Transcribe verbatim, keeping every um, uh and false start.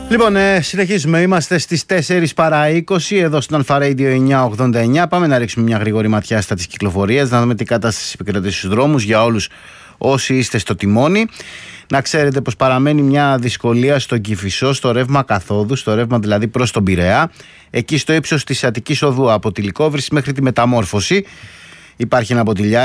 Λοιπόν, ε, συνεχίζουμε. Είμαστε στις τέσσερις παρά είκοσι εδώ στην Αλφα Radio εννιακόσια ογδόντα εννιά. Πάμε να ρίξουμε μια γρήγορη ματιά στα της κυκλοφορίας, να δούμε τι κατάσταση επικρατεί στους δρόμους για όλους όσοι είστε στο τιμόνι. Να ξέρετε πως παραμένει μια δυσκολία στον Κηφισό, στο ρεύμα καθόδου, στο ρεύμα δηλαδή προς τον Πειραιά. Εκεί στο ύψος της Αττικής Οδού από τη Λυκόβρηση μέχρι τη Μεταμόρφωση υπάρχει ένα μποτιλιάρι.